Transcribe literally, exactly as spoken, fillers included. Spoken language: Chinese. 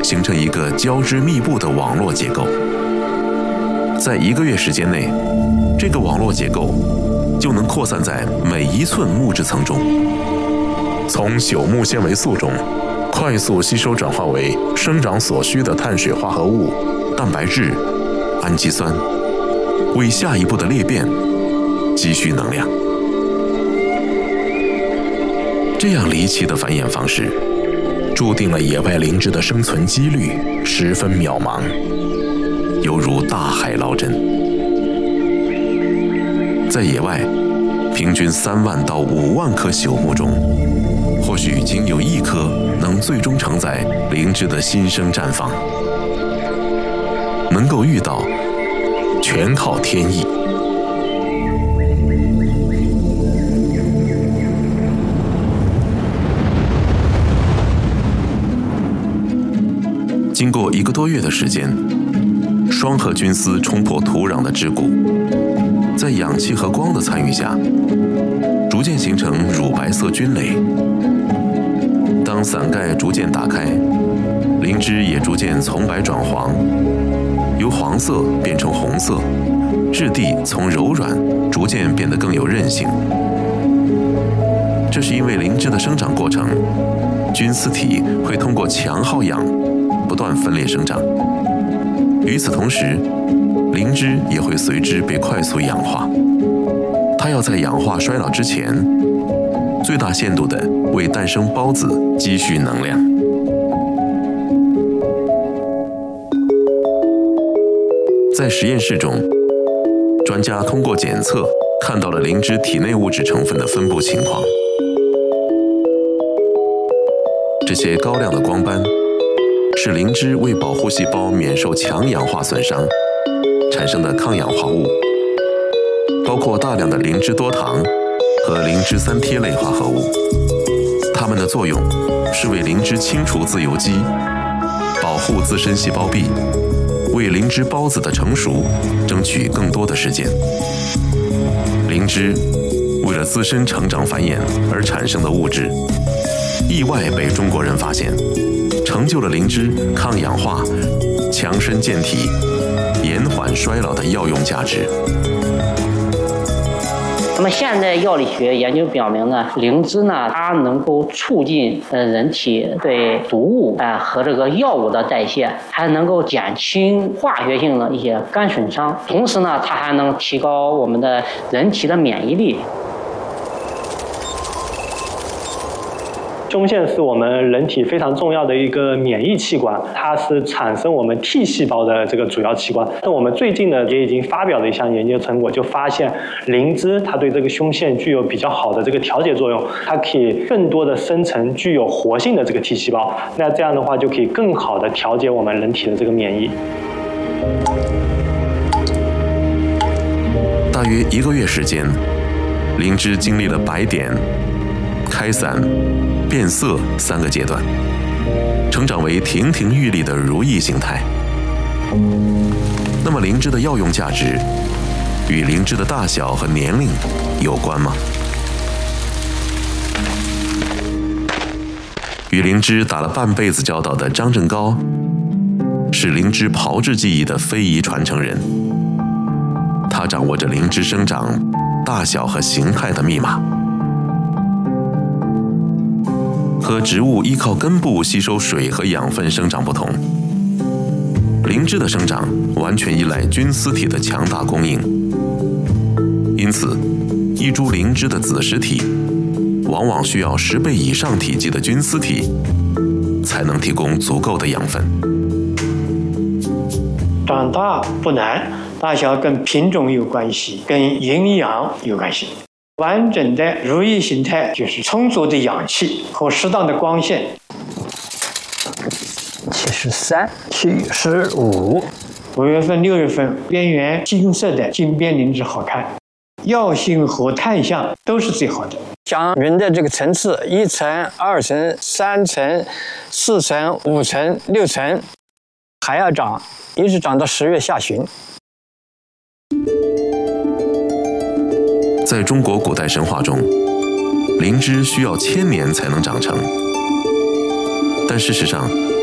形成一个交织密布的网络结构。在一个月时间内，这个网络结构就能扩散在每一寸木质层中，从朽木纤维素中快速吸收转化为生长所需的碳水化合物、蛋白质、氨基酸，为下一步的裂变积蓄能量。这样离奇的繁衍方式，注定了野外灵芝的生存几率十分渺茫，犹如大海捞针。在野外，平均三万到五万棵朽木中，或许仅有一棵能最终承载灵芝的新生绽放。能够遇到，全靠天意。经过一个多月的时间，双核菌丝冲破土壤的桎梏，在氧气和光的参与下，逐渐形成乳白色菌蕾。当伞盖逐渐打开，灵芝也逐渐从白转黄，由黄色变成红色，质地从柔软逐渐变得更有韧性。这是因为灵芝的生长过程，菌丝体会通过强耗氧不断分裂生长，与此同时，灵芝也会随之被快速氧化。它要在氧化衰老之前，最大限度地为诞生孢子积蓄能量。在实验室中，专家通过检测看到了灵芝体内物质成分的分布情况。这些高亮的光斑是灵芝为保护细胞免受强氧化损伤产生的抗氧化物，包括大量的灵芝多糖和灵芝三萜类化合物。它们的作用是为灵芝清除自由基，保护自身细胞壁，为灵芝孢子的成熟争取更多的时间。灵芝为了自身成长繁衍而产生的物质，意外被中国人发现，成就了灵芝抗氧化、强身健体、延缓衰老的药用价值。 那么现代药理学研究表明呢，灵芝呢，它能够促进呃人体对毒物啊、呃、和这个药物的代谢，还能够减轻化学性的一些肝损伤，同时呢，它还能提高我们的人体的免疫力。 胸腺是我们人体非常重要的一个免疫器官，它是产生我们 T 细胞的这个主要器官。那我们最近呢也已经发表了一项研究成果，就发现灵芝它对这个胸腺具有比较好的这个调节作用，它可以更多的生成具有活性的这个 T 细胞。那这样的话就可以更好的调节我们人体的这个免疫。 大约一个月时间，灵芝经历了白点、开伞、变色三个阶段，成长为亭亭玉立的如意形态。那么灵芝的药用价值与灵芝的大小和年龄有关吗？与灵芝打了半辈子交道的张正高，是灵芝炮制技艺的非遗传承人，他掌握着灵芝生长、大小和形态的密码。和植物依靠根部吸收水和养分生长不同，灵芝的生长完全依赖菌丝体的强大供应。因此，一株灵芝的子实体往往需要十倍以上体积的菌丝体，才能提供足够的养分。 长大不难，大小跟品种有关系，跟营养有关系。完整的如意形态就是充足的氧气和适当的光线。 七十三、七十五， 五月份、六月份边缘金色的金边灵芝好看，药性和碳相都是最好的。 像云的这个层次，一层、二层、三层、四层、五层、六层，还要长，一直长到十月下旬。 在中国古代神话中，灵芝需要千年才能长成，但事实上，